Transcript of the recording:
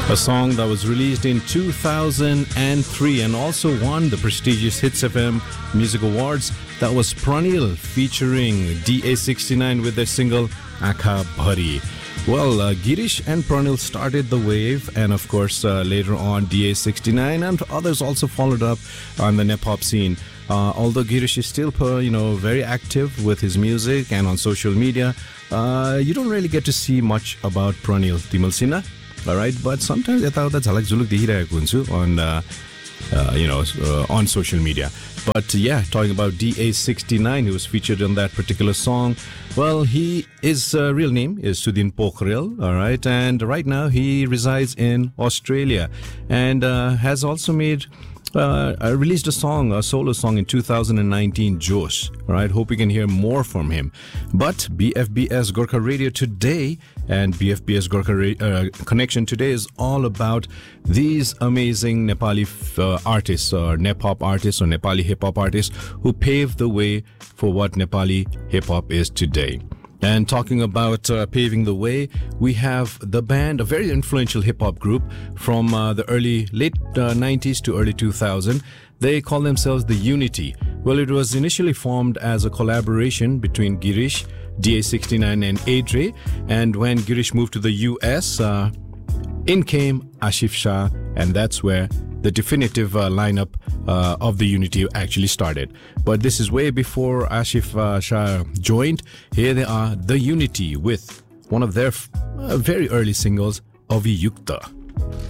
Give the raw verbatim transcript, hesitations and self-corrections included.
A song that was released in two thousand three and also won the prestigious Hits F M Music Awards. That was Pranil featuring D A sixty-nine with their single Akha Bhari. Well, uh, Girish and Pranil started the wave, and of course uh, later on D A sixty-nine and others also followed up on the Nep-hop scene. Uh, although Girish is still, uh, you know, very active with his music and on social media, uh, you don't really get to see much about Pranil Timalsina. All right, but sometimes यताउता झलक झुलुक देखिरहेको हुन्छु on uh, uh, you know uh, on social media. But yeah, talking about D A sixty-nine, who was featured on that particular song. Well, he his uh, real name is Sudhin Pokhrel, all right, and right now he resides in Australia and uh, has also made. Uh, I released a song, a solo song in two thousand nineteen, Josh. All right, hope we can hear more from him. But B F B S Gorkha Radio today and B F B S Gorkha Ra- uh, Connection today is all about these amazing Nepali f- uh, artists or Nep-hop artists or Nepali hip-hop artists who paved the way for what Nepali hip-hop is today. And talking about uh, paving the way, we have the band, a very influential hip-hop group from uh, the early, late uh, nineties to early two thousand. They call themselves The Unity. Well, it was initially formed as a collaboration between Girish, D A sixty-nine and Adre. And when Girish moved to the U S, uh, in came Ashif Shah, and that's where the definitive uh, lineup uh, of the Unity actually started. But this is way before Ashif uh, Shah joined. Here they are, the Unity, with one of their f- uh, very early singles, Aviyukta.